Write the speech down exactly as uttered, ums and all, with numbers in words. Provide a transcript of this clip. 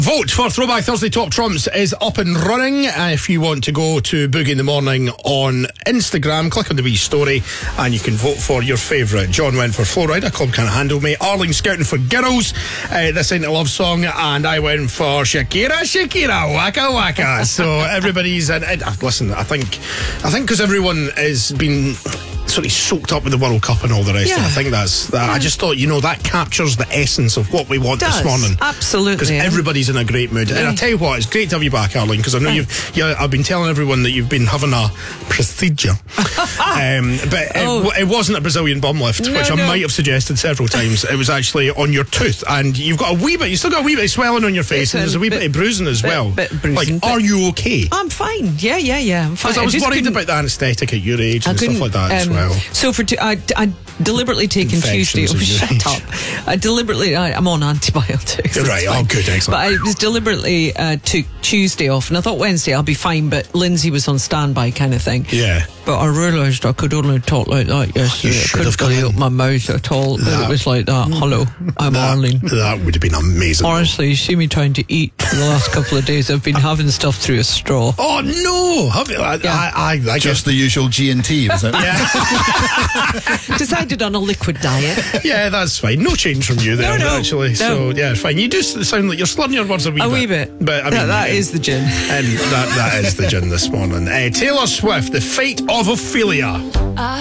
Vote for Throwback Thursday Top Trumps is up and running. Uh, if you want to go to Boogie in the Morning on Instagram, click on the wee story and you can vote for your favourite. John went for Flow Rider, Club Can't Handle Me. Arling scouting for Girls, uh, This Ain't a Love Song. And I went for Shakira, Shakira, Waka Waka. So everybody's in, in, listen, I think I think because everyone has been sort of soaked up with the World Cup and all the rest. Yeah. And I think that's that. Yeah. I just thought, you know, that captures the essence of what we want Does, this morning. absolutely. Because everybody's in a great mood. Yeah. And I tell you what, it's great to have you back, Arling, because I know you've. Yeah, I've been telling everyone that you've been having a procedure, um, but oh. it, it wasn't a Brazilian bum lift, no, which I no. might have suggested several times. It was actually on your tooth, and you've got a wee bit. You still got a wee bit of swelling on your face, It's and there's a wee bit, bit of bruising as bit, well. Bit bruising, like, but are you okay? I'm fine. Yeah, yeah, yeah. I'm fine. Because I was I worried about the anaesthetic at your age and stuff like that um, as well. So for t- I, I deliberately taken Tuesday. Oh, shut up! I deliberately. I, I'm on antibiotics. Right. Oh, good. Excellent. But I was deliberately uh, took Tuesday off, and I thought Wednesday I'll be fine. But Lindsay was on standby, kind of thing. Yeah. But I realised I could only talk like that yesterday. I couldn't really open my mouth at all. That, it was like that. Hello, I'm that, Arlene. That would have been amazing. Honestly, you see me trying to eat for the last couple of days. I've been having stuff through a straw. Oh no! Have you, I, Yeah. I, I, I Just guess, the usual G and T, was it? yeah. Decided on a liquid diet. Yeah, that's fine. No change from you there, No, no, actually. no. So yeah, it's fine. You do sound like you're slurring your words a wee A bit. wee bit. But I mean, that, that you- is the gin. and that that is the gin this morning. Uh, Taylor Swift, The Fate of Ophelia.